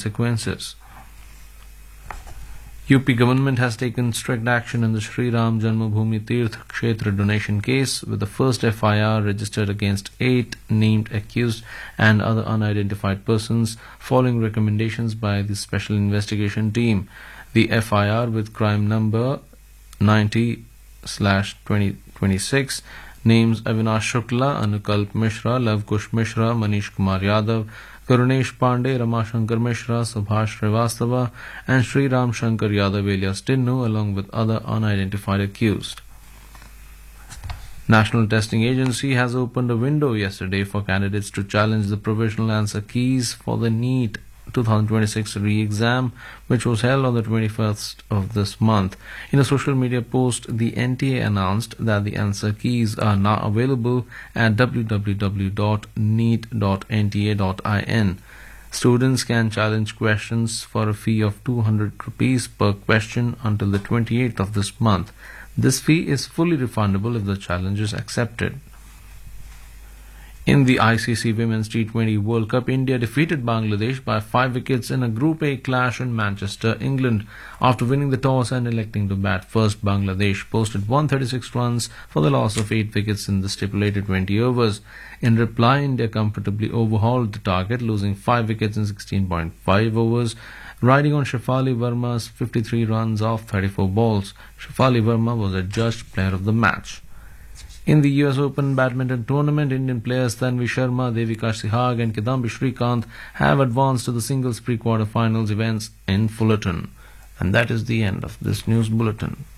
consequences. UP government has taken strict action in the Sri Ram Janmabhoomi Tirth Kshetra donation case, with the first FIR registered against 8 named accused and other unidentified persons following recommendations by the Special Investigation Team. The FIR, with crime number 90/2026, names Avinash Shukla, Anukalp Mishra, Lavkush Mishra, Manish Kumar Yadav, Karunesh Pandey, Ramashankar Mishra, Subhash Srivastava, and Sri Ram Shankar Yadav alias Tinnu, along with other unidentified accused. National Testing Agency has opened a window yesterday for candidates to challenge the provisional answer keys for the NEET 2026 re-exam, which was held on the 21st of this month. In a social media post, the NTA announced that the answer keys are now available at www.neet.nta.in. Students can challenge questions for a fee of 200 rupees per question until the 28th of this month. This fee is fully refundable if the challenge is accepted. In the ICC Women's T20 World Cup, India defeated Bangladesh by 5 wickets in a Group A clash in Manchester, England. After winning the toss and electing to bat first, Bangladesh posted 136 runs for the loss of 8 wickets in the stipulated 20 overs. In reply, India comfortably overhauled the target, losing 5 wickets in 16.5 overs, riding on Shefali Verma's 53 runs off 34 balls. Shefali Verma was adjudged player of the match. In the US Open badminton tournament, Indian players Tanvi Sharma, Devika Sihag and Kidambi Srikanth have advanced to the singles pre-quarter finals events in Fullerton. And that is the end of this news bulletin.